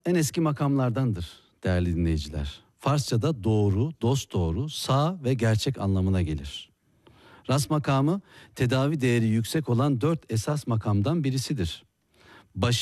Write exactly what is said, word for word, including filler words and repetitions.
en eski makamlardandır değerli dinleyiciler. Farsçada doğru, dosdoğru, sağ ve gerçek anlamına gelir. Ras makamı tedavi değeri yüksek olan dört esas makamdan birisidir. Başı